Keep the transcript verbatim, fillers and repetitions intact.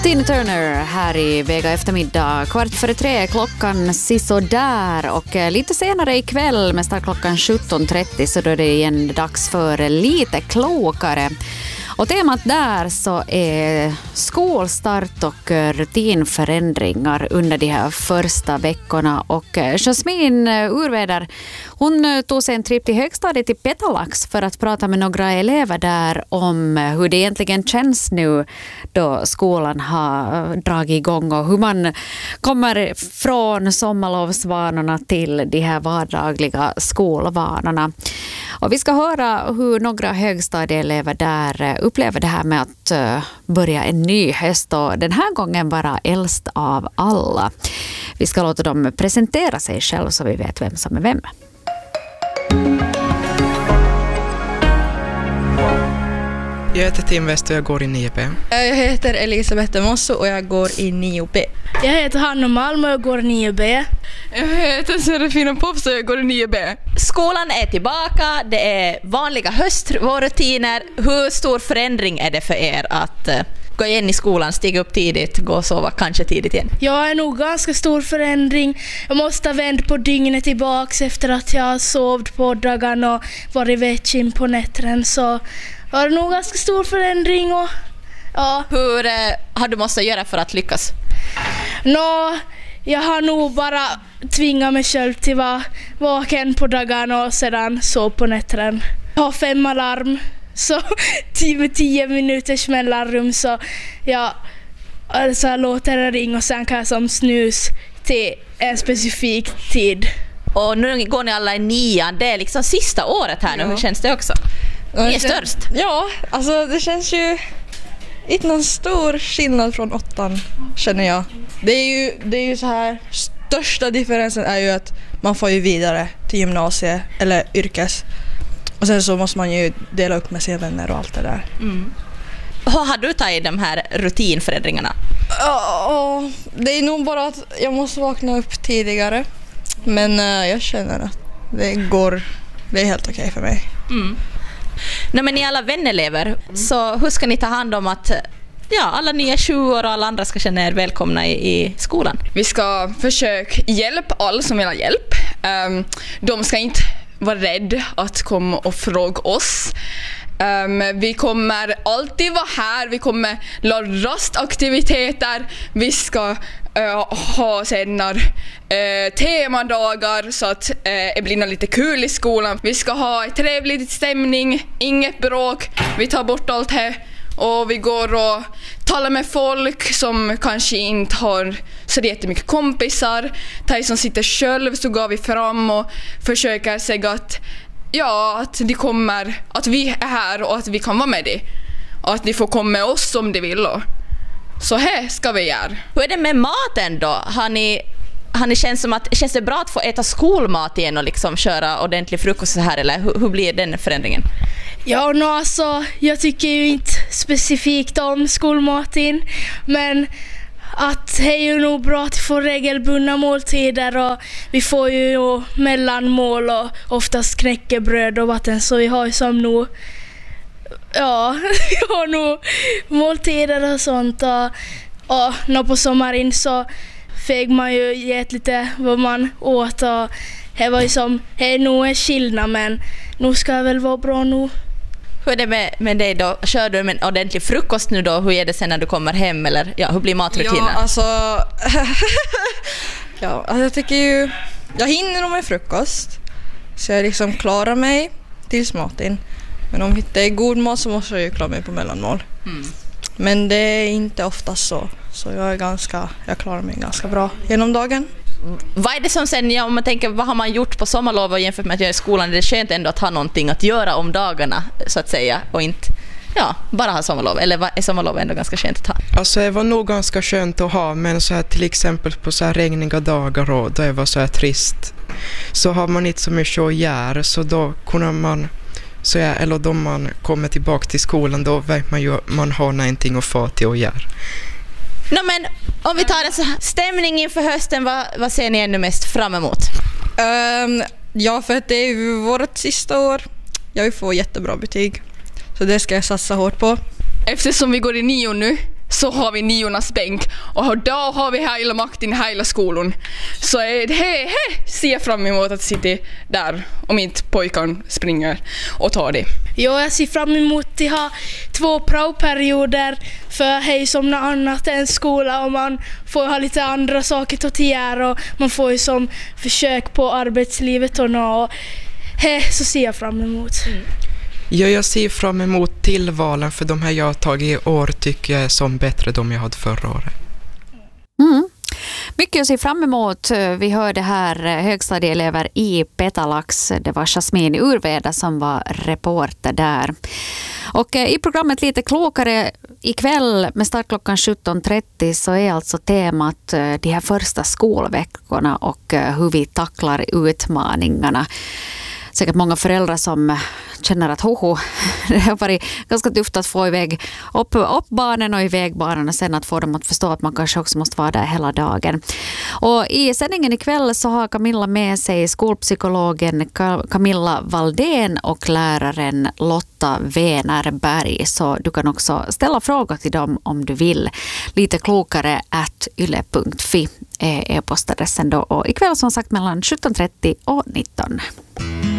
Tina Turner här i Vega eftermiddag. Kvart före tre klockan sisådär och lite senare ikväll med start klockan sjutton trettio så då är det igen dags för lite klokare. Och temat där så är skolstart och rutinförändringar under de här första veckorna. Och Jasmin Urveder, hon tog sig en trip till högstadiet i Petalax för att prata med några elever där om hur det egentligen känns nu då skolan har dragit igång och hur man kommer från sommarlovsvanorna till de här vardagliga skolvanorna. Och vi ska höra hur några högstadieelever där upplever det här med att börja en ny höst och den här gången vara äldst av alla. Vi ska låta dem presentera sig själv så vi vet vem som är vem. Jag heter Tim West och jag går i nio B. Jag heter Elisabeth Mosso och jag går i nio B. Jag heter Hanna Malm och jag går i nio B. Jag heter Serafina Pops och jag går i nio B. Skolan är tillbaka, det är vanliga höstrutiner. Hur stor förändring är det för er att uh, gå in i skolan, stiga upp tidigt, gå och sova kanske tidigt igen? Jag är nog ganska stor förändring. Jag måste ha vänt på dygnet tillbaks efter att jag har sovt på dagarna och varit vetsin på nätterna, så har det nog ganska stor förändring. Och, ja. Hur uh, har du måste göra för att lyckas? Nå, jag har nog bara tvingat mig själv till att vara vaken på dagarna och sedan sov på nätterna. Jag har fem alarm, så tio, tio minuters mellanrum, så jag alltså, låter det ringa och sen kan jag som snus till en specifik tid. Och nu går ni alla i nian, det är liksom sista året här nu, ja. Hur känns det också? Ni är störst. Ja, alltså det känns ju inte någon stor skillnad från åttan, känner jag. Det är ju, det är ju så här, största differensen är ju att man får ju vidare till gymnasiet eller yrkes. Och sen så måste man ju dela upp med sina vänner och allt det där. Mm. Hur har du tagit de här rutinförändringarna? Ja, det är nog bara att jag måste vakna upp tidigare. Men uh, jag känner att det går, det är helt okej för mig. Mm. Nej, men ni är alla vännerelever, mm. så hur ska ni ta hand om att ja, alla nya tjugoår och alla andra ska känna er välkomna i, i skolan? Vi ska försöka hjälpa alla som vill ha hjälp. Um, de ska inte vara rädda att komma och fråga oss. Um, vi kommer alltid vara här. Vi kommer la rastaktiviteter. Vi ska uh, ha senare uh, temadagar så att uh, det blir lite kul i skolan. Vi ska ha en trevlig stämning, inget bråk. Vi tar bort allt här och vi går och talar med folk som kanske inte har så jättemycket kompisar. De som sitter själv så går vi fram och försöker säga att ja, att de kommer, att vi är här och att vi kan vara med det. Och att de får komma med oss om de vill. Så här ska vi göra. Hur är det med maten då? Har ni, har ni känt som att, känns det bra att få äta skolmat igen och liksom köra ordentlig frukost så här? Eller hur, hur blir den förändringen? Ja, no, alltså, jag tycker ju inte specifikt om skolmaten, men att det är ju nog bra att vi får regelbundna måltider och vi får ju mellanmål och oftast knäckebröd och vatten, så vi har ju som nog ja, vi har nog måltider och sånt och, och nå på sommaren så fick man ju ge lite vad man åt och det var ju som, det är nog en skillnad, men nu ska det väl vara bra nu. Hur är det med, med dig då? Kör du med en ordentlig frukost nu då? Hur är det sen när du kommer hem? Eller ja, hur blir matrutinen? Ja, alltså... ja, alltså jag tycker ju... Jag hinner nog med frukost. Så jag liksom klarar mig tills maten. Men om det är god mat så måste jag ju klara mig på mellanmål. Mm. Men det är inte ofta så. Så jag är ganska... Jag klarar mig ganska bra genom dagen. Vad är det som sen, ja, om man tänker, vad har man gjort på sommarlov och jämfört med att göra i skolan? Det är skönt ändå att ha någonting att göra om dagarna, så att säga, och inte ja, bara ha sommarlov. Eller är sommarlov ändå ganska skönt att ha? Alltså det var nog ganska skönt att ha, men så här, till exempel på så här regniga dagar och då det var så här trist, så har man inte så mycket att göra, så då kunde man så ja, eller då man kommer tillbaka till skolan, då vet man ju man har någonting att få till att göra. No, men om vi tar en så här stämning inför hösten, vad, vad ser ni ännu mest fram emot? Um, ja, för att det är ju vårt sista år. Jag vill få jättebra betyg. Så det ska jag satsa hårt på. Eftersom vi går i nio nu så har vi niornas bänk och då har vi hela makten i hela skolan. Så det he, he, ser jag fram emot att sitta där om inte pojkarna springer och tar det. Jo, jag ser fram emot att ha två praoperioder för hej som något annat än skola och man får ha lite andra saker att göra och man får ju som försök på arbetslivet och nå. He, så ser jag fram emot. Mm. Ja, jag ser fram emot tillvalen för de här jag har tagit i år tycker jag är som bättre de jag hade förra året. Mm. Mycket att se fram emot. Vi hörde här högstadieelever i Petalax. Det var Jasmin Urveda som var reporter där. Och i programmet Lite klokare ikväll med start klockan sjutton trettio så är alltså temat de här första skolveckorna och hur vi tacklar utmaningarna. Säkert många föräldrar som känner att hoho, det har varit ganska tufft att få iväg upp, upp barnen och iväg barnen och sen att få dem att förstå att man kanske också måste vara där hela dagen. Och i sändningen ikväll så har Camilla med sig skolpsykologen Camilla Valdén och läraren Lotta Wenerberg. Så du kan också ställa frågor till dem om du vill. Lite klokare at yle punkt fi är e-postadressen då. Och ikväll som sagt mellan sjutton trettio och nitton.